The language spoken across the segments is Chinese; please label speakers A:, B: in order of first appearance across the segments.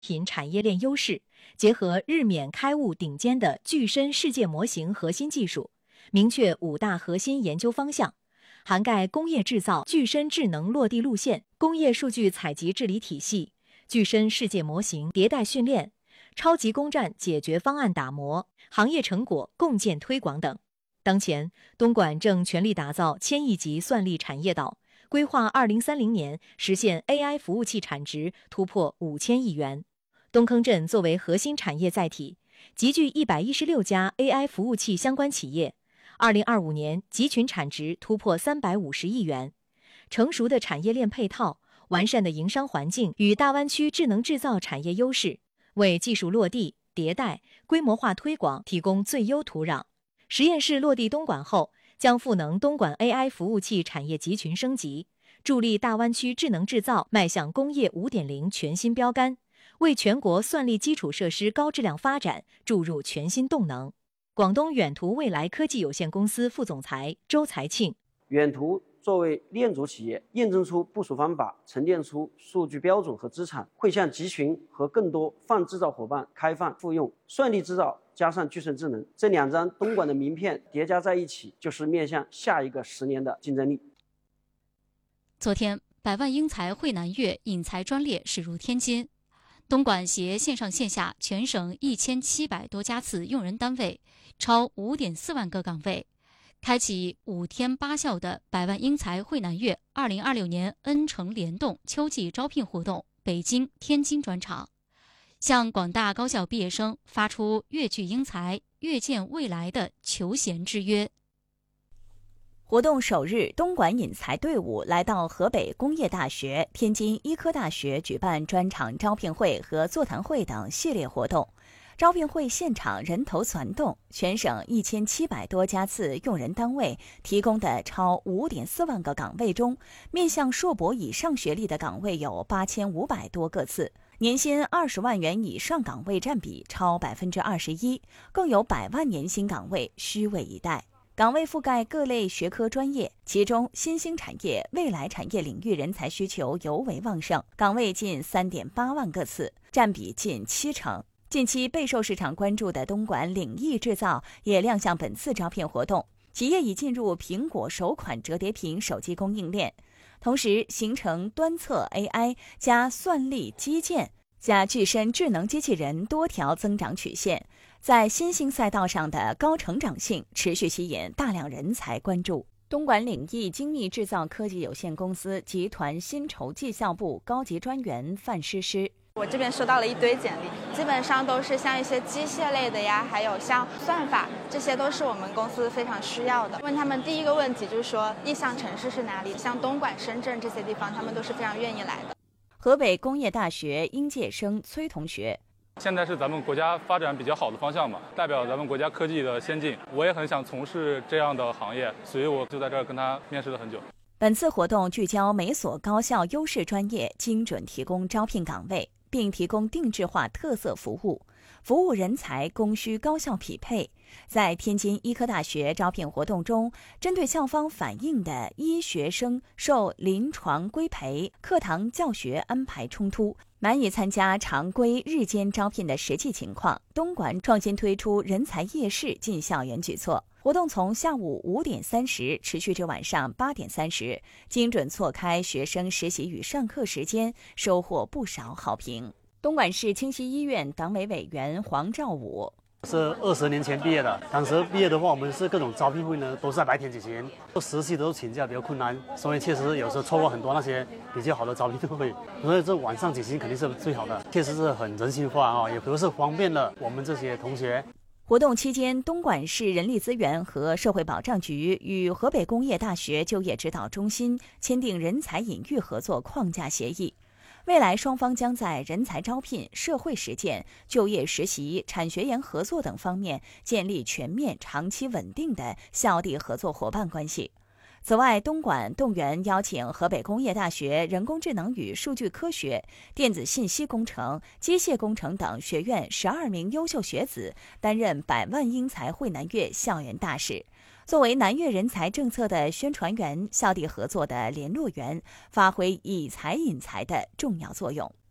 A: 品产业链优势，结合日缅开务顶尖的具身世界模型核心技术，明确5大核心研究方向，涵盖工业制造具身智能落地路线、工业数据采集治理体系、具身世界模型迭代训练、超级攻占解决方案打磨、行业成果共建推广等。当前，东莞正全力打造1000亿级算力产业岛，规划2030年实现 AI 服务器产值突破5000亿元。东坑镇作为核心产业载体，集聚116家 AI 服务器相关企业，2025年集群产值突破350亿元。成熟的产业链配套、完善的营商环境与大湾区智能制造产业优势，为技术落地、迭代、规模化推广提供最优土壤。实验室落地东莞后，将赋能东莞 AI 服务器产业集群升级，助力大湾区智能制造迈向工业 5.0 全新标杆，为全国算力基础设施高质量发展注入全新动能。广东远途未来科技有限公司副总裁周才庆：
B: 远途作为链组企业，验证出部署方法，沉淀出数据标准和资产，会向集群和更多泛制造伙伴开放复用。算力制造加上具身智能，这2张东莞的名片叠加在一起，就是面向下一个10年的竞争力。
C: 昨天，100万英才汇南粤引才专列驶入天津，东莞携线上线下全省1700多家次用人单位，超5.4万个岗位，开启5天8校的100万英才汇南粤2026年N城联动秋季招聘活动北京、天津专场，向广大高校毕业生发出粤聚英才、粤见未来的求贤之约。
D: 活动首日，东莞引才队伍来到河北工业大学、天津医科大学举办专场招聘会和座谈会等系列活动。招聘会现场人头攒动，全省1700多家次用人单位提供的超5.4万个岗位中，面向硕博以上学历的岗位有8500多个次，年薪20万元以上岗位占比超21%，更有100万年薪岗位虚位以待。岗位覆盖各类学科专业，其中新兴产业、未来产业领域人才需求尤为旺盛，岗位近3.8万个次，占比近70%。近期备受市场关注的东莞领益制造也亮相本次招聘活动，企业已进入苹果首款折叠屏手机供应链，同时形成端侧 AI 加算力基建加具身智能机器人多条增长曲线，在新兴赛道上的高成长性持续吸引大量人才关注。东莞领益精密制造科技有限公司集团薪酬绩效部高级专员范诗诗：
E: 我这边收到了一堆简历，基本上都是像一些机械类的呀，还有像算法，这些都是我们公司非常需要的。问他们第一个问题就是说意向城市是哪里，像东莞、深圳这些地方，他们都是非常愿意来的。
D: 河北工业大学应届生崔同学：
F: 现在是咱们国家发展比较好的方向嘛，代表咱们国家科技的先进，我也很想从事这样的行业，所以我就在这儿跟他面试了很久。
D: 本次活动聚焦每所高校优势专业，精准提供招聘岗位，并提供定制化特色服务，服务人才供需高效匹配。在天津医科大学招聘活动中，针对校方反映的医学生受临床规培、课堂教学安排冲突，难以参加常规日间招聘的实际情况，东莞创新推出人才夜市进校园举措。活动从下午5点30持续至晚上8点30，精准错开学生实习与上课时间，收获不少好评。东莞市清溪医院党委委员黄兆武：
G: 是20年前毕业的，当时毕业的话，我们是各种招聘会呢，都是在白天举行，实习都请假比较困难，所以确实有时候错过很多那些比较好的招聘会，所以这晚上举行肯定是最好的，确实是很人性化啊，也都是方便了我们这些同学。
D: 活动期间，东莞市人力资源和社会保障局与河北工业大学就业指导中心签订人才引育合作框架协议。未来双方将在人才招聘、社会实践、就业实习、产学研合作等方面建立全面、长期稳定的校地合作伙伴关系。此外，东莞动员邀请河北工业大学人工智能与数据科学、电子信息工程、机械工程等学院12名优秀学子担任100万英才汇南粤校园大使，作为南粤人才政策的宣传员、校地合作的联络员，发挥以才引才的重要作用。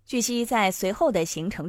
D: 据悉，在随后的行程